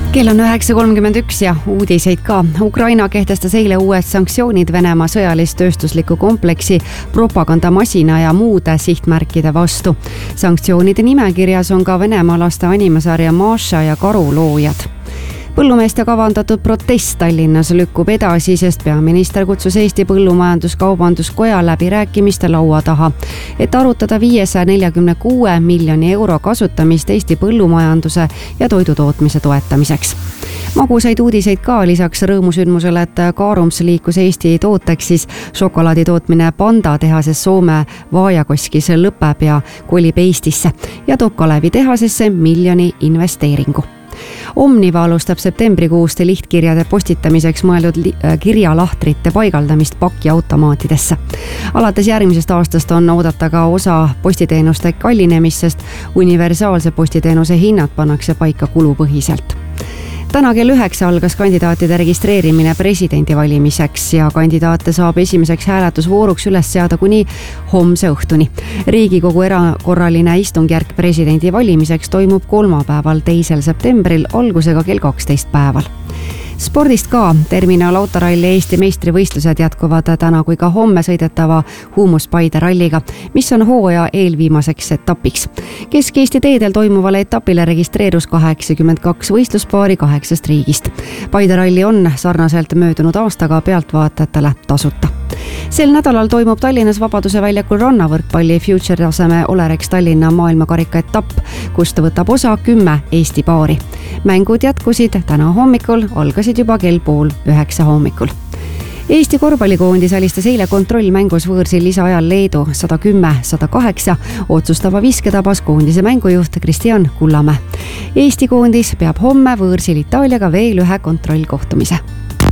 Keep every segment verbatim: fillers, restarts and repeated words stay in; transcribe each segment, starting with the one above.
Kell on üheksa kolmkümmend üks ja uudiseid ka. Ukraina kehtestas eile uued sanktsioonid Venemaa sõjalist-tööstusliku kompleksi, propagandamasina ja muude sihtmärkide vastu. Sanktsioonide nimekirjas on ka venemaalaste animasarja Maša ja Karu loojad. Põllumeeste kavandatud protest Tallinnas lükkub edasi, sest peaminister kutsus Eesti Põllumajandus-Kaubanduskoja läbirääkimiste laua taha, et arutada viiesaja neljakümne kuue miljoni euro kasutamist Eesti põllumajanduse ja toidutootmise toetamiseks. Magusaid uudiseid ka lisaks rõõmusündmusele, et Kaarums liikus Eesti tooteks, siis šokolaadi tootmine Panda tehases Soome Vaajakoskis lõpeb ja kolib Eestisse ja toob Kalevi tehasesse miljoni investeeringu. Omniva alustab septembrikuust lihtkirjade postitamiseks mõeldud kirjalahtrite paigaldamist pakiautomaatidesse. Alates järgmisest aastast on oodata ka osa postiteenuste kallinemist, sest universaalse postiteenuse hinnad pannakse paika kulupõhiselt. Täna kell üheksa algas kandidaatide registreerimine presidendi valimiseks ja kandidaate saab esimeseks hääletusvooruks üles seada kuni homse õhtuni. Riigikogu erakorraline istungjärk presidendi valimiseks toimub kolmapäeval teisel septembril algusega kell kaksteist päeval. Spordist ka. Terminal autoralli Eesti meistrivõistlused jätkuvad täna kui ka homme sõidetava Huumus-Paide ralliga, mis on hooaja eelviimaseks etapiks. Kesk-Eesti teedel toimuvale etapile registreerus kaheksakümmend kaks võistluspaari kaheksast riigist. Paide ralli on sarnaselt möödunud aastaga pealtvaatajatele tasuta. Sel nädalal toimub Tallinnas Vabaduse väljakul rannavõrkpalli Future taseme Olerex Tallinna maailmakarika etapp, kust võtab osa kümme Eesti paari. Mängud jätkusid täna hommikul, algasid juba kell pool üheksa hommikul. Eesti korvpallikoondis alistas eile kontrollmängus võõrsil lisaajal Leedu sada kümme sada kaheksa, otsustava viske tabas koondise mängujuht Kristjan Kullamäe. Eesti koondis peab homme võõrsil Itaaliaga veel ühe kontrollkohtumise.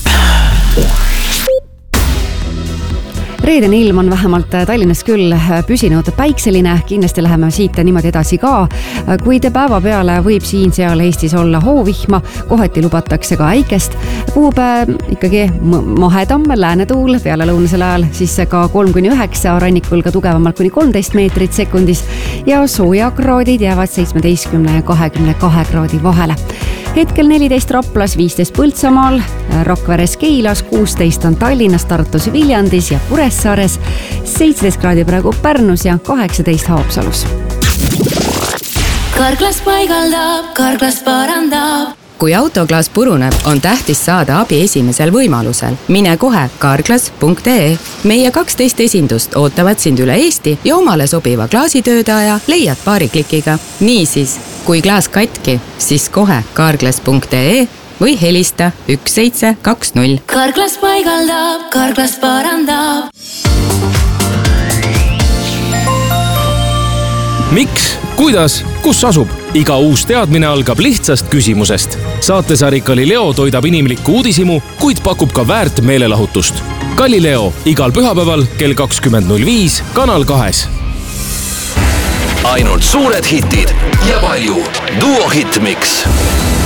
Reedeni ilm on vähemalt Tallinnas küll püsinud päikseline, kindlasti läheme siit niimoodi edasi ka, kuid päeva peale võib siin seal Eestis olla hoovihma, kohati lubatakse ka äikest, puhub ikkagi mahedam läänetuul peale lõunasel ajal, siis ka kolm kuni üheksa, rannikul ka tugevamalt kuni kolmteist meetrit sekundis ja soojakraadid jäävad seitsmeteistkümne ja kahekümne kahe kraadi vahele. Hetkel neliteist Raplas, viisteist Põltsamaal, Rakveres, Keilas, kuusteist on Tallinnas, Tartus, Viljandis ja Kuressaares, seitseteist kraadi praegu Pärnus ja kaheksateist Haapsalus. Karklas paigaldab, Karklas parandab. Kui autoklaas puruneb, on tähtis saada abi esimesel võimalusel. Mine kohe karklas punkt ee. Meie kaksteist esindust ootavad sind üle Eesti ja omale sobiva klaasitöödaja leiad paari klikiga. Niisiis, kui klaas katki, siis kohe karklas punkt ee või helista üks seitse kaks null. Karklas paigaldab, Karklas parandab. Miks? Kuidas? Kus asub? Iga uus teadmine algab lihtsast küsimusest. Saatesari Galileo toidab inimlikku uudisimu, kuid pakub ka väärt meelelahutust. Galileo igal pühapäeval kell kakskümmend null viis Kanal kahes. Ainult suured hitid ja palju Duo Hitmix.